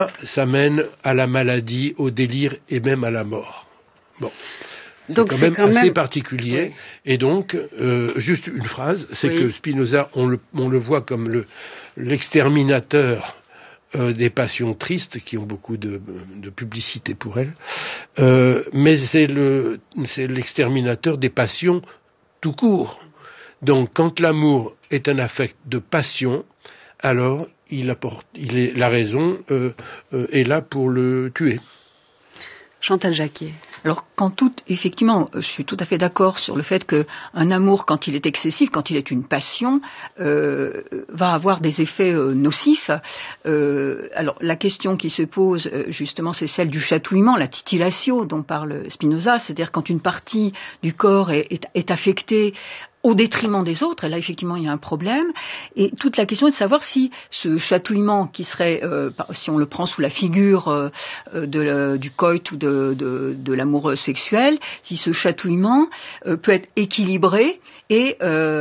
ça mène à la maladie, au délire et même à la mort. Bon. Donc c'est quand même assez particulier. Oui. Et donc, juste une phrase, c'est oui. que Spinoza, on le voit comme l'exterminateur des passions tristes, qui ont beaucoup de publicité pour elles, mais c'est l'exterminateur des passions tout court. Donc, quand l'amour est un affect de passion, alors la raison est là pour le tuer. Chantal Jacquier. Alors, effectivement, je suis tout à fait d'accord sur le fait qu'un amour, quand il est excessif, quand il est une passion, va avoir des effets nocifs. Alors, la question qui se pose, justement, c'est celle du chatouillement, la titillatio dont parle Spinoza, c'est-à-dire quand une partie du corps est affectée au détriment des autres, et là effectivement il y a un problème, et toute la question est de savoir si ce chatouillement qui serait, si on le prend sous la figure du coït ou de l'amour sexuel, si ce chatouillement peut être équilibré et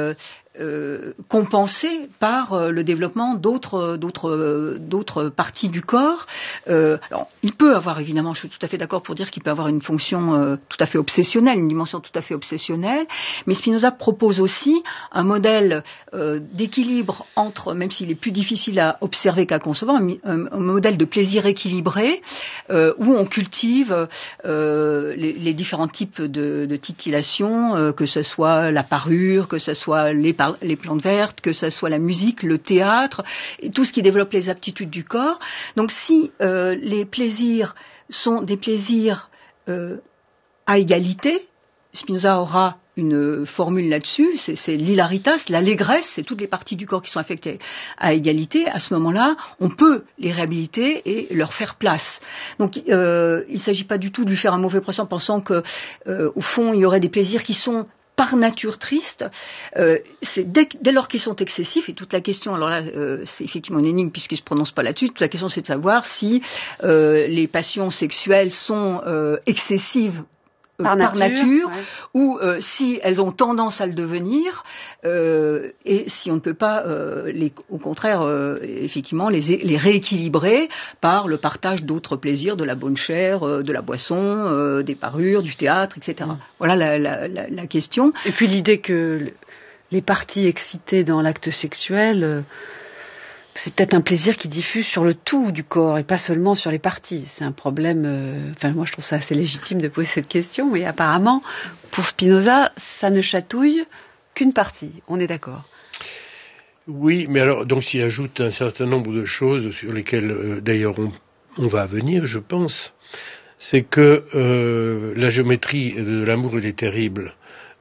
compensé par le développement d'autres parties du corps. Alors, il peut avoir, évidemment, je suis tout à fait d'accord pour dire qu'il peut avoir une fonction tout à fait obsessionnelle, une dimension tout à fait obsessionnelle, mais Spinoza propose aussi un modèle d'équilibre entre, même s'il est plus difficile à observer qu'à concevoir, un modèle de plaisir équilibré où on cultive les différents types de titillation, que ce soit la parure, que ce soit les plantes vertes, que ce soit la musique, le théâtre, et tout ce qui développe les aptitudes du corps. Donc si les plaisirs sont des plaisirs à égalité, Spinoza aura une formule là-dessus, c'est l'hilaritas, l'allégresse, c'est toutes les parties du corps qui sont affectées à égalité. À ce moment-là, on peut les réhabiliter et leur faire place. Donc, il ne s'agit pas du tout de lui faire un mauvais procès en pensant que, au fond, il y aurait des plaisirs qui sont par nature tristes. C'est dès lors qu'ils sont excessifs, et toute la question, alors là, c'est effectivement une énigme puisqu'il ne se prononce pas là-dessus, toute la question c'est de savoir si les passions sexuelles sont excessives par nature ouais. Ou si elles ont tendance à le devenir et si on ne peut pas au contraire effectivement les rééquilibrer par le partage d'autres plaisirs, de la bonne chair, de la boisson, des parures, du théâtre, etc. Voilà la question. Et puis l'idée que les parties excitées dans l'acte sexuel c'est peut-être un plaisir qui diffuse sur le tout du corps et pas seulement sur les parties. C'est un problème... moi, je trouve ça assez légitime de poser cette question, mais apparemment, pour Spinoza, ça ne chatouille qu'une partie. On est d'accord. Oui, mais alors, donc, s'y ajoute un certain nombre de choses sur lesquelles, d'ailleurs, on va venir, je pense. C'est que la géométrie de l'amour, elle est terrible.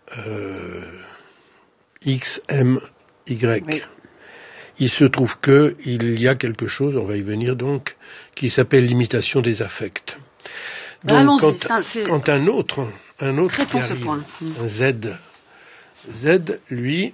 X, M, Y... Oui. Il se trouve qu'il y a quelque chose, on va y venir donc, qui s'appelle l'imitation des affects. Donc, quand un autre qui arrive, un Z, lui,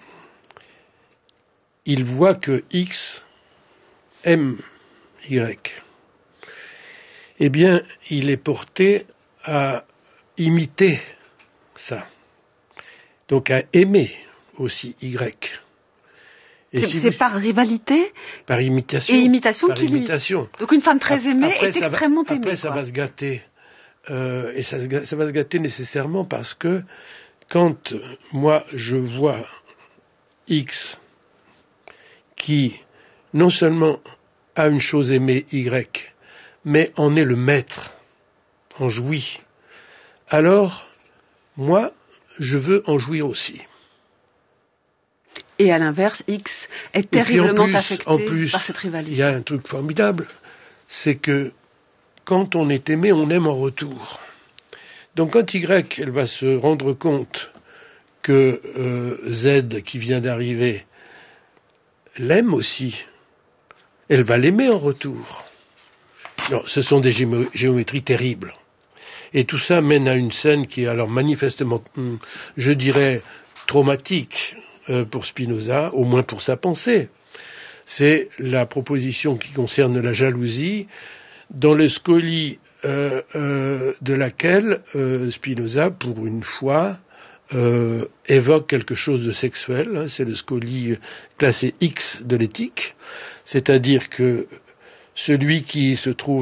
il voit que X aime Y. Eh bien, il est porté à imiter ça. Donc à aimer aussi Y. C'est par rivalité, par imitation, et imitation par qui imitation. Donc une femme très aimée est extrêmement aimée. Après, ça va se gâter, et ça va se gâter nécessairement parce que quand moi je vois X qui non seulement a une chose aimée Y, mais en est le maître, en jouit, alors moi je veux en jouir aussi. Et à l'inverse, X est terriblement affecté par cette rivalité. Il y a un truc formidable, c'est que quand on est aimé, on aime en retour. Donc quand Y, elle va se rendre compte que Z, qui vient d'arriver, l'aime aussi, elle va l'aimer en retour. Non, ce sont des géométries terribles. Et tout ça mène à une scène qui est alors manifestement, je dirais, traumatique pour Spinoza, au moins pour sa pensée. C'est la proposition qui concerne la jalousie, dans le Scoli de laquelle Spinoza, pour une fois, évoque quelque chose de sexuel. C'est le Scoli classé X de l'éthique, c'est-à-dire que celui qui se trouve